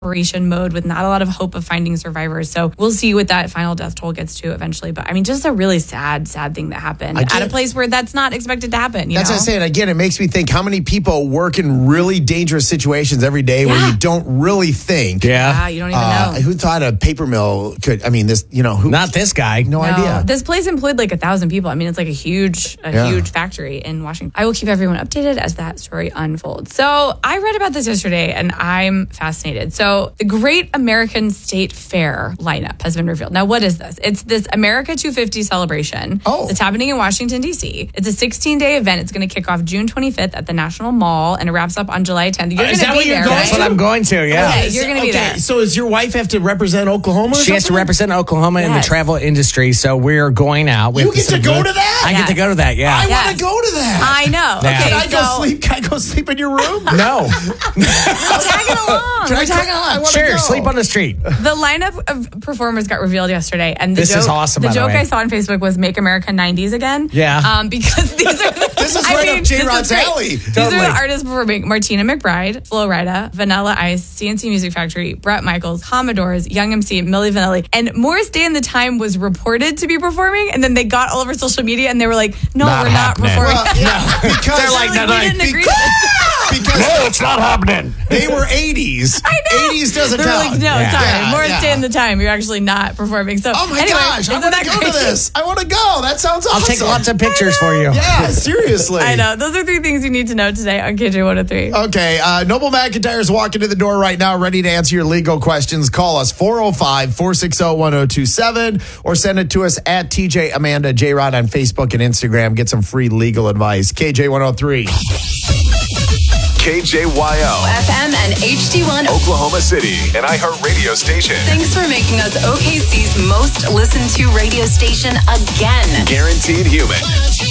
operation mode with not a lot of hope of finding survivors. So we'll see what that final death toll gets to eventually. But I mean, just a really sad thing that happened at a place where that's not expected to happen. That's what I'm saying. Again, it makes me think how many people work in really dangerous situations every day where you don't really think. Yeah, you don't even know. Who thought a paper mill could, not this guy. No idea. This place employed like 1,000 people. I mean, it's like a huge factory in Washington. I will keep everyone updated as that story unfolds. So I read about this yesterday and I'm fascinated. So the Great American State Fair lineup has been revealed. Now, what is this? It's this America 250 celebration. It's happening in Washington, D.C. It's a 16-day event. It's going to kick off June 25th at the National Mall and it wraps up on July 10th. You're going to be there. That's what I'm going to, yeah. Okay, you're going to be there. So does your wife have to represent Oklahoma? She has to represent Oklahoma in the travel industry, so we're going out. You get to go to that? I get to go to that, yeah. I want to go to that. I know. Yeah. Okay, Can I go sleep in your room? No. We're tagging along. We're tagging along. Sure, sleep on the street. The lineup of performers got revealed yesterday, and this is awesome. The joke I saw on Facebook was "Make America 90s Again." Yeah. Because these are this is right up J-Rod's alley. These are the artists performing: Martina McBride, Flo Rida, Vanilla Ice, CNC Music Factory, Bret Michaels, Commodores, Young MC, Milli Vanilli, and Morris Day and the Time was reported to be performing, and then they got all over social media and they were like, "No, we're not performing." Well, because they're like, we didn't agree to this. Because no, it's not happening. They were 80s. I know. 80s doesn't They're count. like, no, sorry. Morris Day and the Time, you're actually not performing. So, oh my anyway, gosh, I want to go to this. I want to go. That sounds awesome. I'll take lots of pictures for you. Yeah, seriously. I know. Those are 3 things you need to know today on KJ103. Okay, Noble McIntyre's walking to the door right now, ready to answer your legal questions. Call us 405-460-1027 or send it to us at TJ Amanda J Rod on Facebook and Instagram. Get some free legal advice. KJ103. KJYO. FM and HD1. Oklahoma City, an iHeart radio station. Thanks for making us OKC's most listened to radio station again. Guaranteed human.